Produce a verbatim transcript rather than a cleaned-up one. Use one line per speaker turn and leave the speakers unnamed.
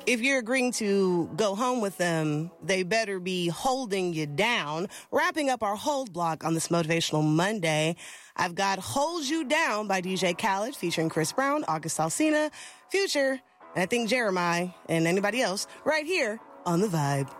if you're agreeing to go home with them, they better be holding you down. Wrapping up our hold block on this Motivational Monday, I've got Hold You Down by D J Khaled featuring Chris Brown, August Alsina, Future, and I think Jeremiah and anybody else right here on The Vibe.